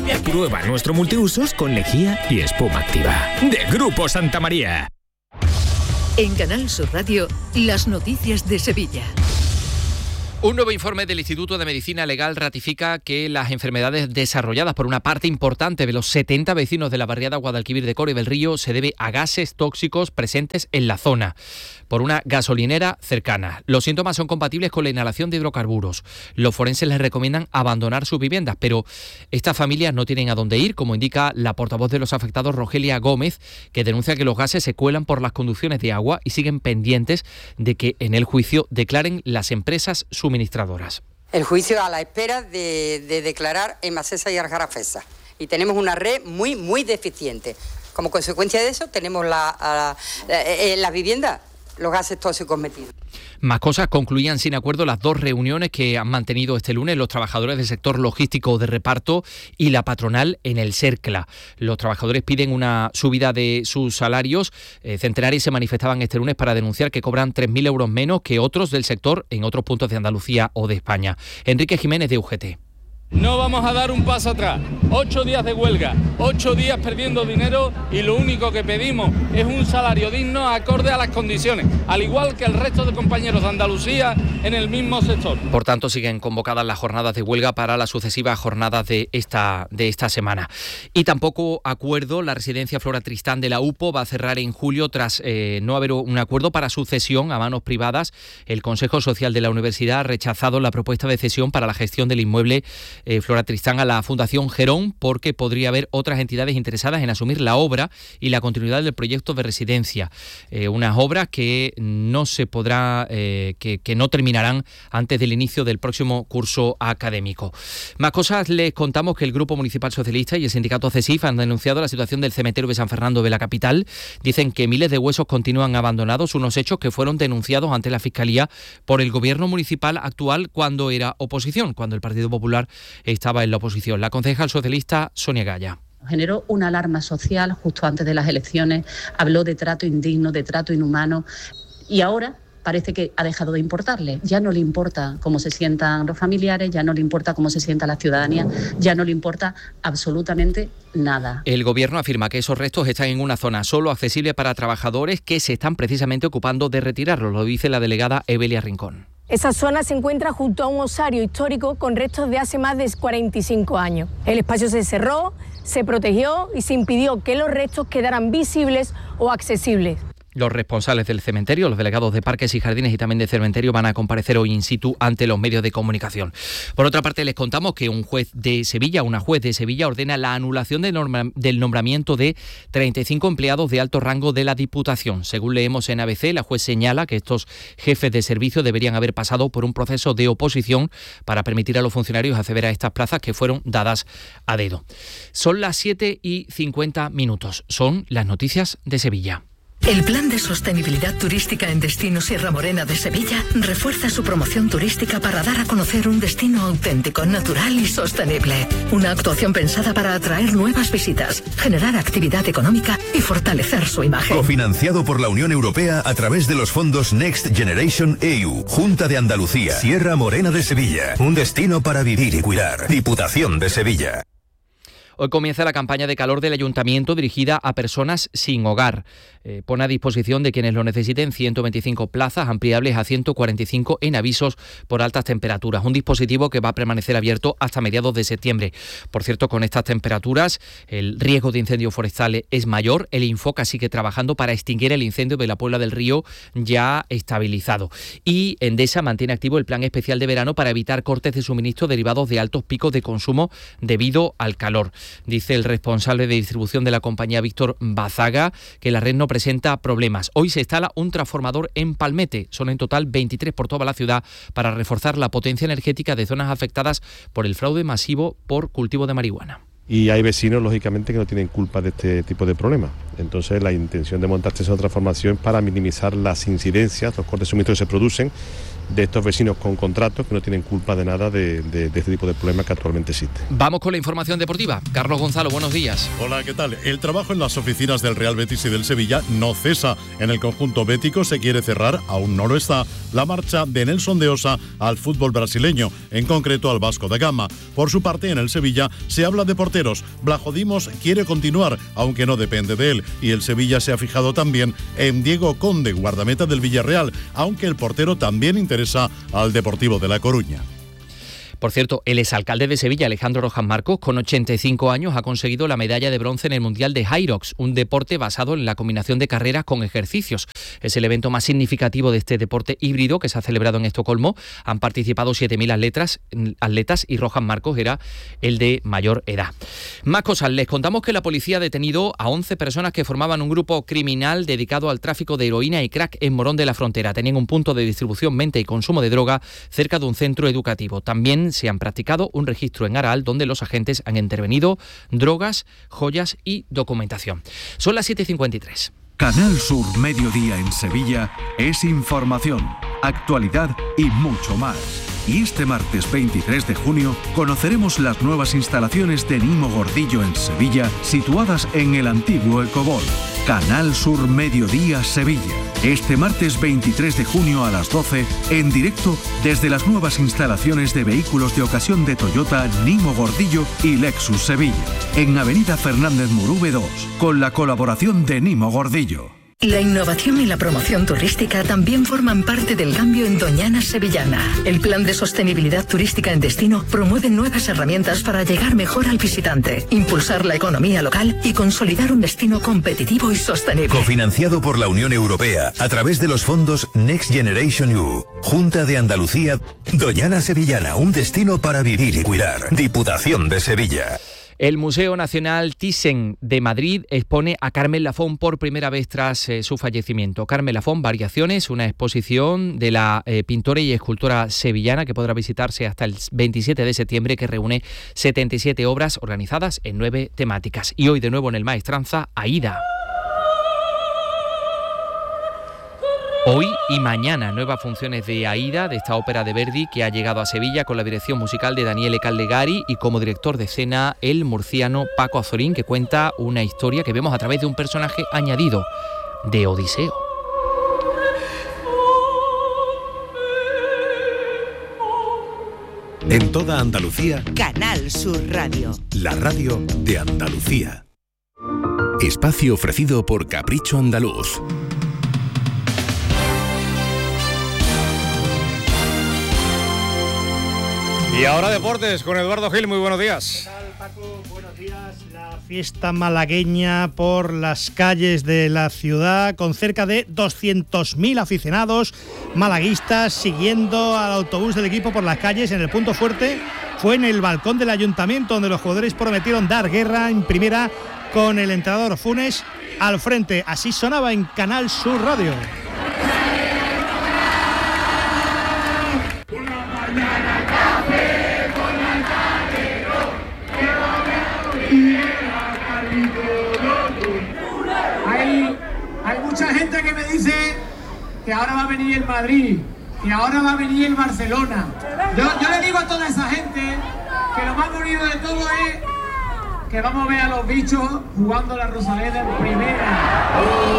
Prueba nuestro multiusos con lejía y espuma activa. De Grupo Santa María. En Canal Sur Radio, las noticias de Sevilla. Un nuevo informe del Instituto de Medicina Legal ratifica que las enfermedades desarrolladas por una parte importante de los 70 vecinos de la barriada Guadalquivir de Coro y del Río se debe a gases tóxicos presentes en la zona por una gasolinera cercana. Los síntomas son compatibles con la inhalación de hidrocarburos. Los forenses les recomiendan abandonar sus viviendas, pero estas familias no tienen a dónde ir, como indica la portavoz de los afectados, Rogelia Gómez, que denuncia que los gases se cuelan por las conducciones de agua y siguen pendientes de que en el juicio declaren las empresas suministradoras. El juicio a la espera de declarar Emasesa y Aljarafesa. Y tenemos una red muy deficiente. Como consecuencia de eso tenemos las viviendas, los gases tóxicos metidos. Más cosas. Concluían sin acuerdo las dos reuniones que han mantenido este lunes los trabajadores del sector logístico de reparto y la patronal en el Cercla. Los trabajadores piden una subida de sus salarios. Centenares se manifestaban este lunes para denunciar que cobran 3.000 euros menos que otros del sector en otros puntos de Andalucía o de España. Enrique Jiménez, de UGT. No vamos a dar un paso atrás. 8 días de huelga, 8 días perdiendo dinero y lo único que pedimos es un salario digno acorde a las condiciones, al igual que el resto de compañeros de Andalucía en el mismo sector. Por tanto, siguen convocadas las jornadas de huelga para las sucesivas jornadas de esta semana. Y tampoco acuerdo, la residencia Flora Tristán de la UPO va a cerrar en julio tras no haber un acuerdo para su cesión a manos privadas. El Consejo Social de la Universidad ha rechazado la propuesta de cesión para la gestión del inmueble Flora Tristán a la Fundación Gerón, porque podría haber otras entidades interesadas en asumir la obra y la continuidad del proyecto de residencia. Unas obras que no se podrá, que no terminarán antes del inicio del próximo curso académico. Más cosas, les contamos que el Grupo Municipal Socialista y el sindicato CESIF han denunciado la situación del cementerio de San Fernando de la capital. Dicen que miles de huesos continúan abandonados, unos hechos que fueron denunciados ante la Fiscalía por el gobierno municipal actual cuando era oposición, cuando el Partido Popular estaba en la oposición. La concejal socialista Sonia Gaya. Generó una alarma social justo antes de las elecciones, habló de trato indigno, de trato inhumano y ahora parece que ha dejado de importarle. Ya no le importa cómo se sientan los familiares, ya no le importa cómo se sienta la ciudadanía, ya no le importa absolutamente nada. El gobierno afirma que esos restos están en una zona solo accesible para trabajadores que se están precisamente ocupando de retirarlos, lo dice la delegada Evelia Rincón. Esa zona se encuentra junto a un osario histórico con restos de hace más de 45 años. El espacio se cerró, se protegió y se impidió que los restos quedaran visibles o accesibles. Los responsables del cementerio, los delegados de Parques y Jardines y también de cementerio van a comparecer hoy in situ ante los medios de comunicación. Por otra parte, les contamos que una juez de Sevilla ordena la anulación del nombramiento de 35 empleados de alto rango de la Diputación. Según leemos en ABC, la juez señala que estos jefes de servicio deberían haber pasado por un proceso de oposición para permitir a los funcionarios acceder a estas plazas que fueron dadas a dedo. Son las 7:50. Son las noticias de Sevilla. El Plan de Sostenibilidad Turística en Destino Sierra Morena de Sevilla refuerza su promoción turística para dar a conocer un destino auténtico, natural y sostenible. Una actuación pensada para atraer nuevas visitas, generar actividad económica y fortalecer su imagen. Cofinanciado por la Unión Europea a través de los fondos Next Generation EU, Junta de Andalucía, Sierra Morena de Sevilla. Un destino para vivir y cuidar. Diputación de Sevilla. Hoy comienza la campaña de calor del Ayuntamiento dirigida a personas sin hogar. Pone a disposición de quienes lo necesiten 125 plazas ampliables a 145 en avisos por altas temperaturas. Un dispositivo que va a permanecer abierto hasta mediados de septiembre. Por cierto, con estas temperaturas el riesgo de incendios forestales es mayor. El Infoca sigue trabajando para extinguir el incendio de la Puebla del Río ya estabilizado. Y Endesa mantiene activo el plan especial de verano para evitar cortes de suministro derivados de altos picos de consumo debido al calor. Dice el responsable de distribución de la compañía, Víctor Bazaga, que la red no presenta problemas. Hoy se instala un transformador en Palmete. Son en total 23 por toda la ciudad para reforzar la potencia energética de zonas afectadas por el fraude masivo por cultivo de marihuana. Y hay vecinos, lógicamente, que no tienen culpa de este tipo de problemas. Entonces, la intención de montar esta transformación es para minimizar las incidencias, los cortes de suministro que se producen de estos vecinos con contratos que no tienen culpa de nada de este tipo de problemas que actualmente existen. Vamos con la información deportiva. Carlos Gonzalo, buenos días. Hola, ¿qué tal? El trabajo en las oficinas del Real Betis y del Sevilla no cesa. En el conjunto bético se quiere cerrar, aún no lo está, la marcha de Nelson de Osa al fútbol brasileño, en concreto al Vasco da Gama. Por su parte, en el Sevilla se habla de porteros. Blajo Dimos quiere continuar, aunque no depende de él, y el Sevilla se ha fijado también en Diego Conde, guardameta del Villarreal, aunque el portero también interesa al Deportivo de La Coruña. Por cierto, el exalcalde de Sevilla, Alejandro Rojas Marcos, con 85 años, ha conseguido la medalla de bronce en el Mundial de Hyrox, un deporte basado en la combinación de carreras con ejercicios. Es el evento más significativo de este deporte híbrido que se ha celebrado en Estocolmo. Han participado 7.000 atletas y Rojas Marcos era el de mayor edad. Más cosas, les contamos que la policía ha detenido a 11 personas que formaban un grupo criminal dedicado al tráfico de heroína y crack en Morón de la Frontera. Tenían un punto de distribución, venta y consumo de droga cerca de un centro educativo. También se han practicado un registro en Aral donde los agentes han intervenido drogas, joyas y documentación. Son las 7:53. Canal Sur Mediodía en Sevilla es información, actualidad y mucho más. Y este martes 23 de junio conoceremos las nuevas instalaciones de Nimo Gordillo en Sevilla, situadas en el antiguo Ecobol. Canal Sur Mediodía Sevilla. Este martes 23 de junio a las 12, en directo desde las nuevas instalaciones de vehículos de ocasión de Toyota, Nimo Gordillo y Lexus Sevilla, en Avenida Fernández Murube 2, con la colaboración de Nimo Gordillo. La innovación y la promoción turística también forman parte del cambio en Doñana Sevillana. El Plan de Sostenibilidad Turística en Destino promueve nuevas herramientas para llegar mejor al visitante, impulsar la economía local y consolidar un destino competitivo y sostenible. Cofinanciado por la Unión Europea a través de los fondos Next Generation EU. Junta de Andalucía. Doñana Sevillana, un destino para vivir y cuidar. Diputación de Sevilla. El Museo Nacional Thyssen de Madrid expone a Carmen Lafón por primera vez tras su fallecimiento. Carmen Lafón, Variaciones, una exposición de la pintora y escultora sevillana que podrá visitarse hasta el 27 de septiembre, que reúne 77 obras organizadas en 9 temáticas. Y hoy de nuevo en el Maestranza, Aída. Hoy y mañana, nuevas funciones de Aída, de esta ópera de Verdi que ha llegado a Sevilla con la dirección musical de Daniele Callegari y como director de escena el murciano Paco Azorín, que cuenta una historia que vemos a través de un personaje añadido, de Odiseo. En toda Andalucía, Canal Sur Radio. La radio de Andalucía. Espacio ofrecido por Capricho Andaluz. Y ahora deportes con Eduardo Gil, muy buenos días. ¿Qué tal, Paco? Buenos días. La fiesta malagueña por las calles de la ciudad, con cerca de 200.000 aficionados malaguistas siguiendo al autobús del equipo por las calles. En el punto fuerte fue en el balcón del ayuntamiento, donde los jugadores prometieron dar guerra en primera con el entrenador Funes al frente. Así sonaba en Canal Sur Radio. Hay mucha gente que me dice que ahora va a venir el Madrid, que ahora va a venir el Barcelona. Yo le digo a toda esa gente que lo más bonito de todo es que vamos a ver a los bichos jugando la Rosaleda en primera.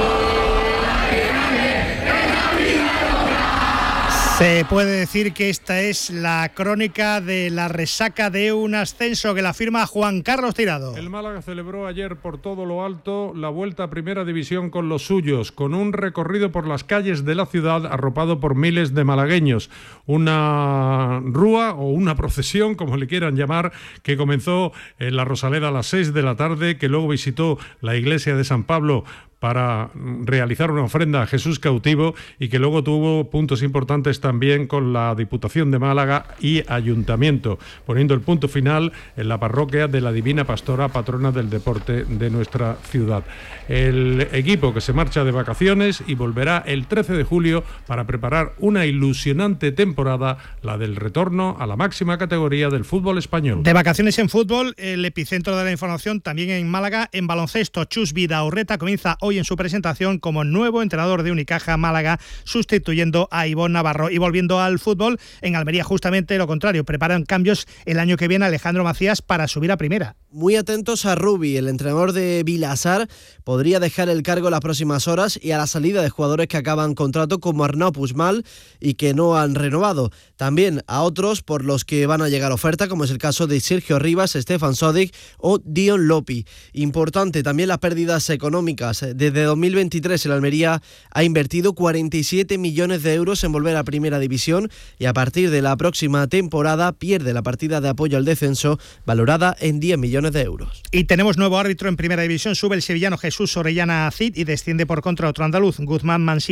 Se puede decir que esta es la crónica de la resaca de un ascenso que la firma Juan Carlos Tirado. El Málaga celebró ayer por todo lo alto la vuelta a Primera División con los suyos, con un recorrido por las calles de la ciudad arropado por miles de malagueños. Una rúa o una procesión, como le quieran llamar, que comenzó en la Rosaleda a las 6 de la tarde, que luego visitó la iglesia de San Pablo para realizar una ofrenda a Jesús cautivo y que luego tuvo puntos importantes también con la Diputación de Málaga y Ayuntamiento, poniendo el punto final en la parroquia de la Divina Pastora, patrona del deporte de nuestra ciudad. El equipo que se marcha de vacaciones y volverá el 13 de julio para preparar una ilusionante temporada, la del retorno a la máxima categoría del fútbol español. De vacaciones en fútbol, el epicentro de la información también en Málaga, en baloncesto. Chus Vidaurreta comienza hoy hoy en su presentación como nuevo entrenador de Unicaja Málaga, sustituyendo a Ivón Navarro. Y volviendo al fútbol, en Almería justamente lo contrario, preparan cambios el año que viene Alejandro Macías para subir a primera. Muy atentos a Rubi, el entrenador de Vilassar podría dejar el cargo en las próximas horas, y a la salida de jugadores que acaban contrato como Arnau Puigmal y que no han renovado. También a otros por los que van a llegar oferta, como es el caso de Sergio Rivas, Stefan Sodic o Dion Lopi. Importante también las pérdidas económicas. Desde 2023 el Almería ha invertido 47 millones de euros en volver a Primera División, y a partir de la próxima temporada pierde la partida de apoyo al descenso, valorada en 10 millones de euros. Y tenemos nuevo árbitro en Primera División. Sube el sevillano Jesús Orellana Cid y desciende por contra otro andaluz, Guzmán Mansí.